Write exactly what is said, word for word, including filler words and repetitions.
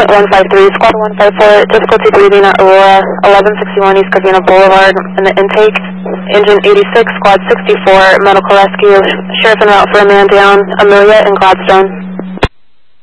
point one five three, Squad one five four, difficulty breathing at Aurora, eleven sixty-one East Covina Boulevard, in the intake. Engine eighty-six, Squad sixty-four, medical rescue, sheriff en route for a man down, Amelia and Gladstone.